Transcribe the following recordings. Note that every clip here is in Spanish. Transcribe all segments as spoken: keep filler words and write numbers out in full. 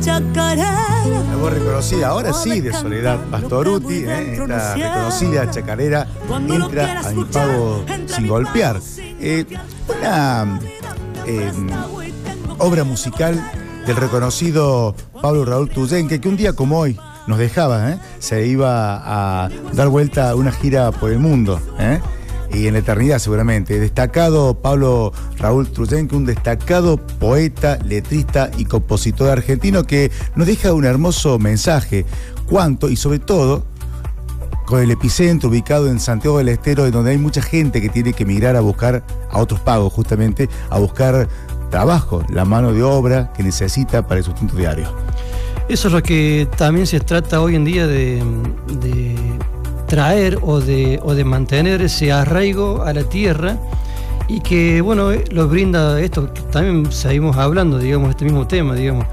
chacarera. La voz reconocida ahora sí de Soledad Pastorutti, ¿eh? Esta reconocida chacarera entra a mi pago sin golpear. Eh, una eh, obra musical del reconocido Pablo Raúl Tuyenque, que un día como hoy nos dejaba, ¿eh? Se iba a dar vuelta a una gira por el mundo, ¿eh? Y en la eternidad seguramente. Destacado Pablo Raúl Tuyenque, un destacado poeta, letrista y compositor argentino que nos deja un hermoso mensaje. Cuánto, y sobre todo, con el epicentro ubicado en Santiago del Estero, donde hay mucha gente que tiene que emigrar a buscar a otros pagos, justamente, a buscar trabajo, la mano de obra que necesita para el sustento diario. Eso es lo que también se trata hoy en día de, de traer o de, o de mantener ese arraigo a la tierra, y que, bueno, lo brinda esto, que también seguimos hablando, digamos, este mismo tema, digamos.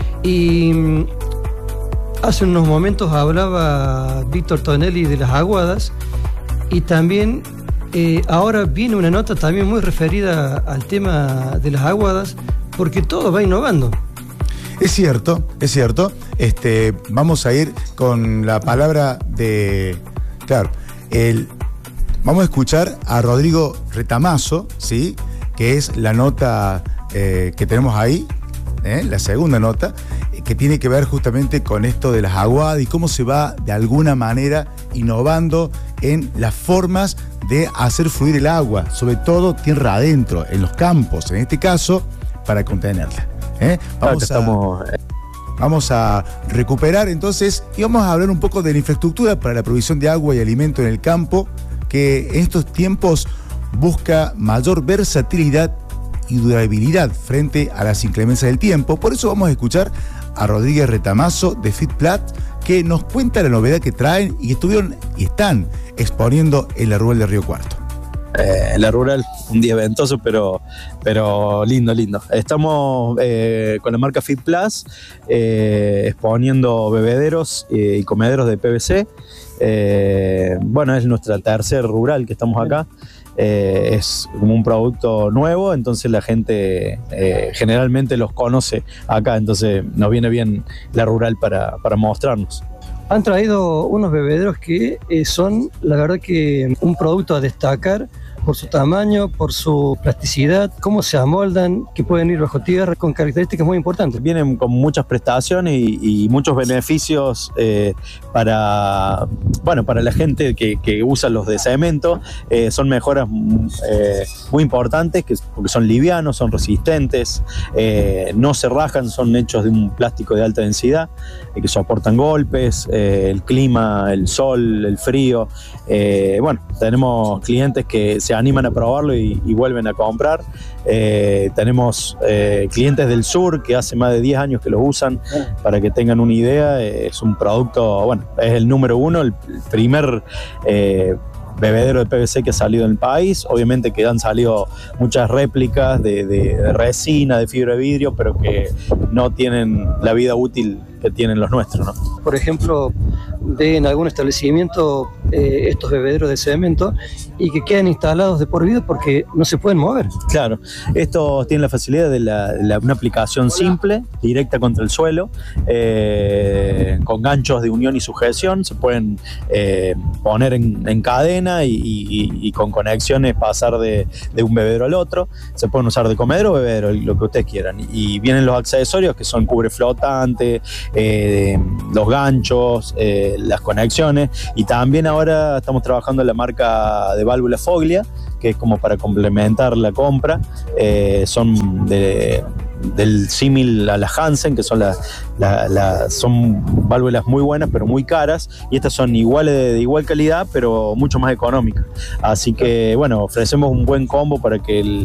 Y hace unos momentos hablaba Víctor Tonelli de las aguadas, y también eh, ahora viene una nota también muy referida al tema de las aguadas, porque todo va innovando. Es cierto, es cierto. Este, vamos a ir con la palabra de... Claro, el, vamos a escuchar a Rodrigo Retamazo, ¿sí? Que es la nota eh, que tenemos ahí, ¿eh? La segunda nota, eh, que tiene que ver justamente con esto de las aguadas y cómo se va de alguna manera innovando en las formas de hacer fluir el agua, sobre todo tierra adentro, en los campos, en este caso, para contenerla. ¿Eh? Vamos, estamos... a, vamos a recuperar entonces y vamos a hablar un poco de la infraestructura para la provisión de agua y alimento en el campo, que en estos tiempos busca mayor versatilidad y durabilidad frente a las inclemencias del tiempo. Por eso vamos a escuchar a Rodríguez Retamazo de FitPlat, que nos cuenta la novedad que traen y que estuvieron y están exponiendo en la Rural de Río Cuarto. Eh, en la Rural, un día ventoso, pero, pero lindo, lindo. Estamos eh, con la marca FitPlus eh, exponiendo bebederos eh, y comederos de P V C. Eh, bueno, es nuestra tercer rural que estamos acá. Eh, es como un producto nuevo, entonces la gente eh, generalmente los conoce acá, entonces nos viene bien la Rural para, para mostrarnos. Han traído unos bebederos que eh, son, la verdad, que un producto a destacar por su tamaño, por su plasticidad, cómo se amoldan, que pueden ir bajo tierra, con características muy importantes. Vienen con muchas prestaciones y, y muchos beneficios eh, para, bueno, para la gente que, que usa los de cemento. Eh, son mejoras eh, muy importantes, que, porque son livianos, son resistentes, eh, no se rajan, son hechos de un plástico de alta densidad, eh, que soportan golpes, eh, el clima, el sol, el frío. Eh, bueno, tenemos clientes que se animan a probarlo y, y vuelven a comprar. Eh, tenemos eh, clientes del sur que hace más de diez años que los usan. Para que tengan una idea, eh, es un producto, bueno, es el número uno, el primer eh, bebedero de P V C que ha salido en el país. Obviamente que han salido muchas réplicas de, de, de resina, de fibra de vidrio, pero que no tienen la vida útil que tienen los nuestros, ¿no? Por ejemplo, de en algún establecimiento eh, estos bebederos de cemento y que quedan instalados de por vida porque no se pueden mover. Claro, estos tienen la facilidad de, la, de la, una aplicación simple, directa contra el suelo, eh, con ganchos de unión y sujeción. Se pueden eh, poner en, en cadena y, y, y con conexiones pasar de, de un bebedero al otro. Se pueden usar de comedero o bebedero, lo que ustedes quieran. Y vienen los accesorios, que son cubre flotante, eh, los ganchos, eh, las conexiones, y también ahora estamos trabajando en la marca de válvula Foglia, que es como para complementar la compra. Eh, son de, del símil a la Hansen, que son, la, la, la, son válvulas muy buenas pero muy caras, y estas son iguales, de, de igual calidad pero mucho más económicas. Así que bueno, ofrecemos un buen combo para que el,